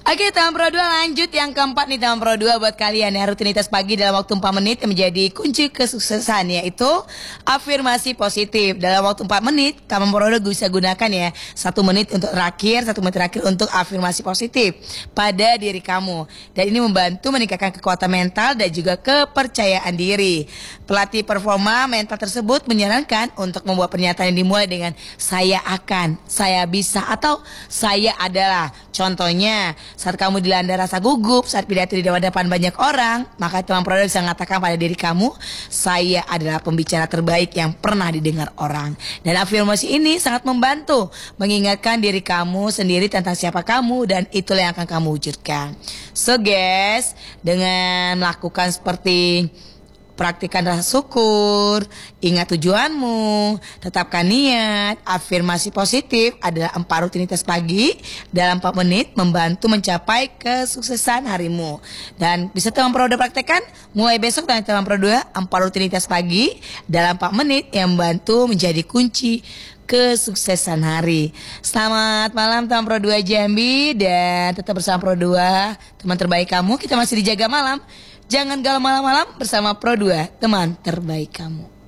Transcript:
Oke, teman Pro 2 lanjut yang keempat nih teman Pro 2 buat kalian ya. Rutinitas pagi dalam waktu 4 menit yang menjadi kunci kesuksesan, yaitu afirmasi positif. Dalam waktu 4 menit teman Pro 2 bisa gunakan ya 1 menit untuk terakhir, 1 menit terakhir untuk afirmasi positif pada diri kamu. Dan ini membantu meningkatkan kekuatan mental dan juga kepercayaan diri. Pelatih performa mental tersebut menyarankan untuk membuat pernyataan yang dimulai dengan saya akan, saya bisa, atau saya adalah. Contohnya, saat kamu dilanda rasa gugup saat pidato di depan banyak orang, maka teman Pro 2 bisa mengatakan pada diri kamu, saya adalah pembicara terbaik yang pernah didengar orang. Dan afirmasi ini sangat membantu mengingatkan diri kamu sendiri tentang siapa kamu, dan itulah yang akan kamu wujudkan. So guys, dengan melakukan seperti praktikkan rasa syukur, ingat tujuanmu, tetapkan niat, afirmasi positif adalah 4 rutinitas pagi dalam 4 menit membantu mencapai kesuksesan harimu. Dan bisa teman Pro 2 praktekkan mulai besok dan teman Pro 2 4 rutinitas pagi dalam 4 menit yang membantu menjadi kunci kesuksesan hari. Selamat malam teman Pro 2 Jambi, dan tetap bersama Pro 2, teman terbaik kamu. Kita masih dijaga malam. Jangan galau malam-malam bersama Pro 2, teman terbaik kamu.